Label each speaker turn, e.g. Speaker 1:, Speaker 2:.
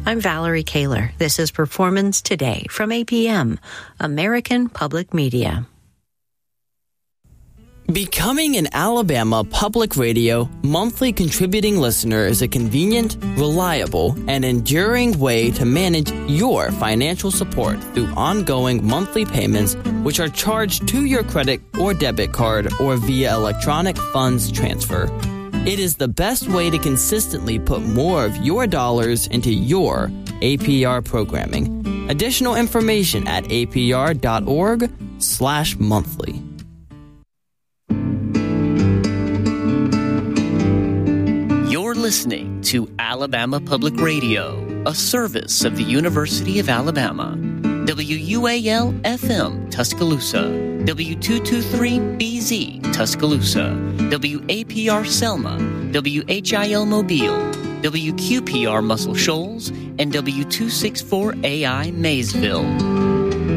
Speaker 1: I'm Valerie Kaler. This is Performance Today from APM, American Public Media.
Speaker 2: Becoming an Alabama Public Radio monthly contributing listener is a convenient, reliable, and enduring way to manage your financial support through ongoing monthly payments which are charged to your credit or debit card or via electronic funds transfer. It is the best way to consistently put more of your dollars into your APR programming. Additional information at apr.org/monthly.
Speaker 3: You're listening to Alabama Public Radio, a service of the University of Alabama. WUAL-FM Tuscaloosa, W223BZ Tuscaloosa, WAPR Selma, WHIL Mobile, WQPR Muscle Shoals, and W264AI Maysville.